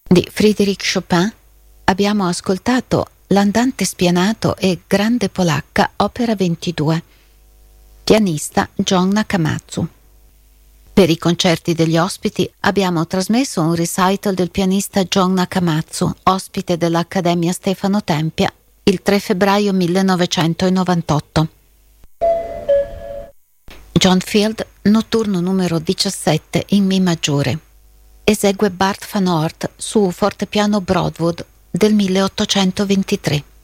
Di Frédéric Chopin abbiamo ascoltato L'andante spianato e Grande polacca, opera 22. Pianista John Nakamatsu. Per i concerti degli ospiti abbiamo trasmesso un recital del pianista John Nakamatsu, ospite dell'Accademia Stefano Tempia, il 3 febbraio 1998. John Field, notturno numero 17 in Mi maggiore. Esegue Bart van Oort su fortepiano Broadwood del 1823.